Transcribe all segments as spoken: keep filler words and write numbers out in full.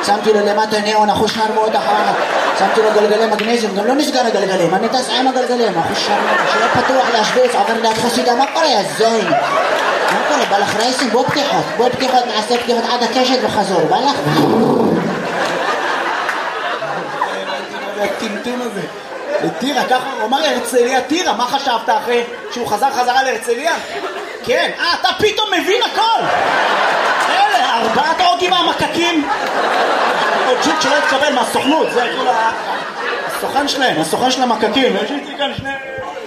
שמתי לו למטה ניאון, אחוז שרמוט אחר, שמתי לו גלגלי מגנזיום, גם לא נסגר הגלגלים, אני טס עם הגלגלים, אחוז שרמוט, שיהיה פתוח להשביץ, עובר ליד חסידה, מה קורה, הזוין? מה קורה, בא לך רייסים, בוא פתיחות, בוא פתיחות, נעשה פתיחות עד הקשת וחזור, בא לך? הטמטום הזה. טירה, ככה הוא אמר להרצליה, טירה, מה חשבת אחרי שהוא חזר חזרה להרצליה? כן, אה, אתה פתאום מבין הכל! אלה, ארבעת ההוגים והמקקים. עוד ג'יט שלא יתקבל מהסוכנות, זה כאילו הסוכן שלהם, הסוכן של המקקים. יש לי כאן שני...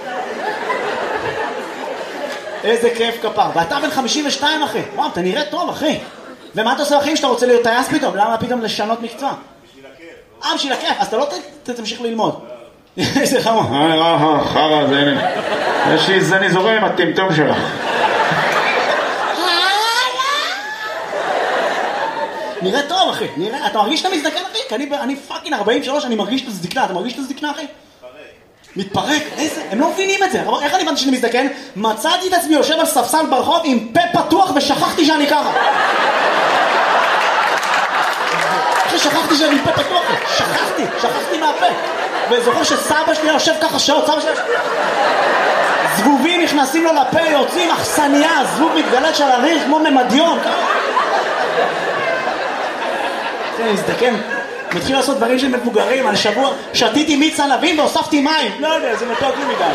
איזה כיף כפר. ואתה בן חמישים ושתיים אחי. וואו, אתה נראה טוב אחי. ומה אתה עושה אחי שאתה רוצה להיות טייס פתאום? למה פתאום לשנות מקצוע? בשביל הכיף. אה, בשביל הכיף. אז אתה לא תמשיך ללמוד. איזה חמור. אה, אה, חרא, זה הנה. יש לי זני זורם עם הטמטום שלך. נראה טוב אחי, נראה, אתה מרגיש שאתה מזדקן אחי? כי אני, אני פאקינג ארבעים ושלוש, אני מרגיש את הזדקנה, אתה מרגיש את הזדקנה אחי? מתפרק. מתפרק? איזה? הם לא מבינים את זה. איך אני הבנתי שאני מזדקן? מצאתי את עצמי יושב על ספסל ברחוב עם פה פתוח ושכחתי שאני ככה. אחי, שכחתי שאני עם פה פתוח, שכחתי, שכחתי מהפה. וזוכר שסבא שלי יושב ככה שעות, סבא שלי... זבובים נכנסים לו לפה, יוצאים אכסניה, זבוב מתגלת של הריח כמו ממדיון. אני מזדקן, מתחיל לעשות דברים של מבוגרים. על שבוע שתיתי מיץ ענבים והוספתי מים. לא יודע, זה מתוק לי מדי.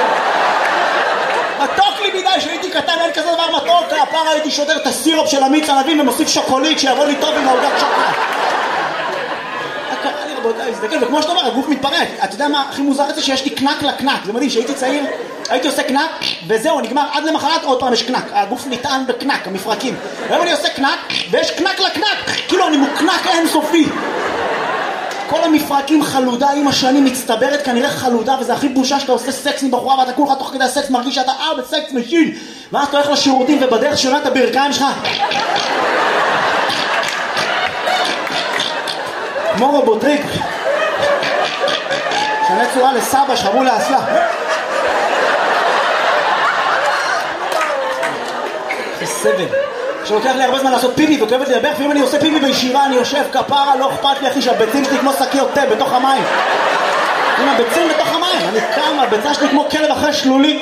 מתוק לי מדי, שהייתי קטן אין כזה דבר מתוק. הפעם הייתי שודר את הסירופ של המיץ ענבים ומוסיף שוקולית שיבוא לי טוב עם העוגת שוקולד. קרה לי רבותיי, מזדקן, וכמו שאתה אומר, הגוף מתפרק. אתה יודע מה הכי מוזר את זה? שיש לי קנק לקנק. זה מדהים, שהייתי צעיר, הייתי עושה קנק וזהו, נגמר, עד למחרת עוד פעם יש קנק. הגוף נטען בקנק, המפרקים. והיום אני עושה קנק ויש קנק לקנק. כאילו אני מוקנק אינסופי. כל המפרקים חלודה עם השנים מצטברת כנראה חלודה, וזה הכי בושה שאתה עושה סקס עם בחורה ואתה כולך תוך כדי הסקס מרגיש שאתה אה בסקס משין, ואז אתה הולך לשירותים ובדרך שונה את הברכיים שלך כמו רובוטריק שנה צורה לסבא שחבו לאסלה. זה סבל שלוקח לי הרבה זמן לעשות פיפי וכואבת לי לברך, ואם אני עושה פיפי בישיבה אני יושב כפרה, לא אכפת לי אחי שהביצים שלי כמו שקיות תה בתוך המים. עם הביצים בתוך המים, אני קם, הביצה שלי כמו כלב אחרי שלולי.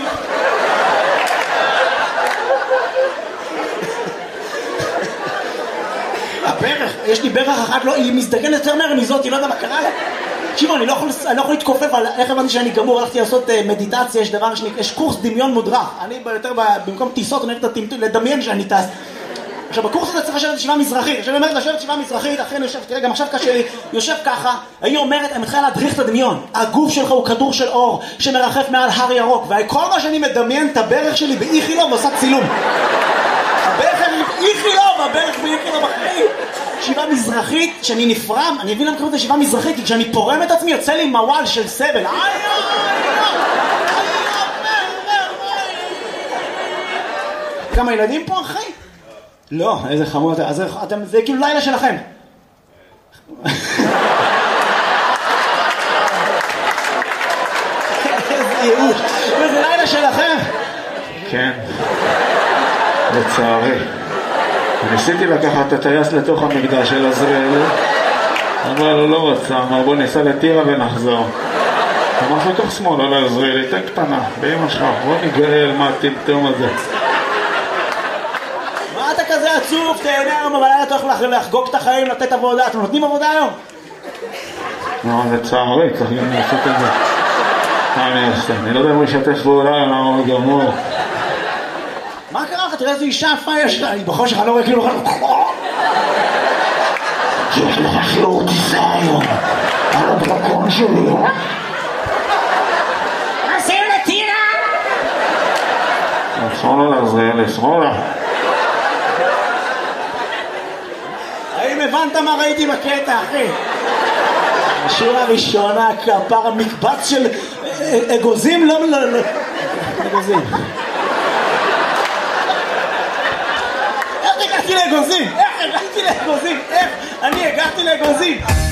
הברך, יש לי ברך אחת, לא, היא מזדגנת יותר מהר מזאת, היא לא יודע מה קרה לה. תקשיבו, אני לא יכול, אני לא יכול להתכופף על איך הבנתי שאני גמור, הלכתי לעשות מדיטציה, יש דבר שני, יש קורס דמיון מודרך. אני יותר במקום טיסות, אני אוהב לדמיין שאני טס. עכשיו בקורס הזה צריך לשבת ישיבה מזרחית, עכשיו היא אומרת לשבת ישיבה מזרחית, אחרי אני יושב, תראה גם עכשיו קשה לי, יושב ככה, היא אומרת, אני מתחילה להדריך את הדמיון, הגוף שלך הוא כדור של אור שמרחף מעל הר ירוק, וכל מה שאני מדמיין את הברך שלי באיכילוב ועושה צילום. הברך שלי באיכילוב, הברך באיכילוב אחרי. ישיבה מזרחית, שאני נפרם, אני אבין למה קוראים את ישיבה מזרחית, כי כשאני פורם את עצמי יוצא לי מוואל של סבל. כמה ילדים פה אחי? לא, איזה חמור, אז אתם, זה כאילו לילה שלכם. איזה ייאוש, זה לילה שלכם. כן, לצערי. ניסיתי לקחת את הטייס לתוך המקדש של עזריאל, אבל הוא לא רצה, אמר בוא ניסע לטירה ונחזור. אמר לתוך שמאל על עזריאל, תן קטנה, באמא שלך, בוא נגאל מה הטמטום הזה. מה אתה כזה עצוב? תהנה היום בלילה, אתה הולך לחגוג את החיים, לתת עבודה. אתם נותנים עבודה היום? לא, לצערי, צריך גם לעשות את זה. מה אני אעשה? אני לא יודע אם הוא ישתף פעולה, למה הוא גמור. מה קרה לך? תראה איזה אישה יפה יש לה. אני בכל שלך לא רואה כאילו... יש לך שיעור טיסה היום על הדרקון שלי. עושים לטירה! שמאלה לעזריאל, שמאלה. האם הבנת מה ראיתי בקטע, אחי? השורה הראשונה, כפר המקבץ של אגוזים, לא, לא, לא, אגוזים. איך הגעתי לאגוזים? איך הגעתי לאגוזים? איך? אני הגעתי לאגוזים.